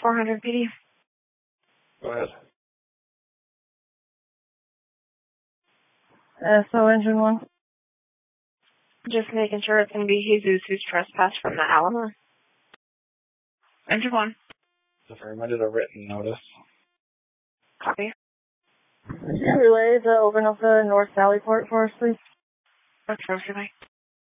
400 PD. Go ahead. So engine 1. Just making sure it's going to be Jesus who's trespassed from the Alamo. Engine 1. Affirm, I did a written notice. Copy. Relay to open up the North Valley port for us, please. That's perfect.